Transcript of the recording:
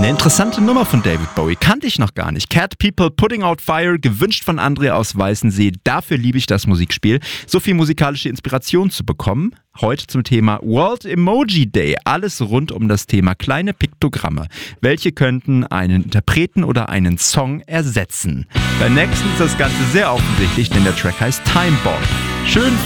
Eine interessante Nummer von David Bowie, kannte ich noch gar nicht. Cat People, Putting Out Fire, gewünscht von Andrea aus Weißensee. Dafür liebe ich das Musikspiel. So viel musikalische Inspiration zu bekommen. Heute zum Thema World Emoji Day. Alles rund um das Thema kleine Piktogramme. Welche könnten einen Interpreten oder einen Song ersetzen? Beim nächsten ist das Ganze sehr offensichtlich, denn der Track heißt Time Bomb. Schön